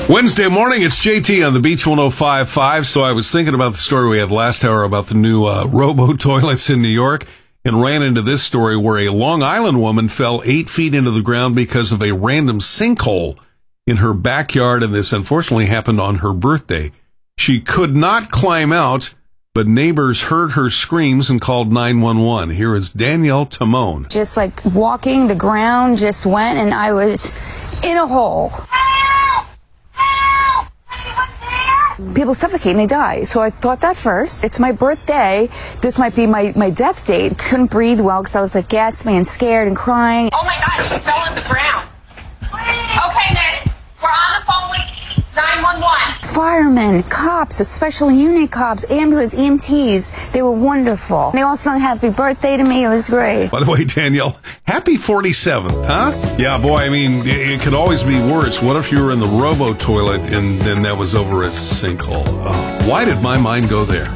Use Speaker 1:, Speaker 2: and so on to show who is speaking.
Speaker 1: Wednesday morning, it's JT on the Beach 105.5. So I was thinking about the story we had last hour about the new robo-toilets in New York and ran into this story where a Long Island woman fell 8 feet into the ground because of a random sinkhole in her backyard, and this unfortunately happened on her birthday. She could not climb out, but neighbors heard her screams and called 911. Here is Danielle Timone.
Speaker 2: Just like walking, the ground just went, and I was in a hole. People suffocate and they die. So I thought that first. It's my birthday. This might be my death date. Couldn't breathe well because I was like gasping and scared and crying.
Speaker 3: Oh my God, she fell on the ground. Okay, then, we're on the phone with 911.
Speaker 2: Firemen, cops, special unit cops, ambulance, EMTs. They were wonderful. They all sung happy birthday to me. It was great.
Speaker 1: By the way, Danielle, happy 47th, huh? Yeah, boy, I mean, it could always be worse. What if you were in the robo-toilet and then that was over a sinkhole? Oh, why did my mind go there?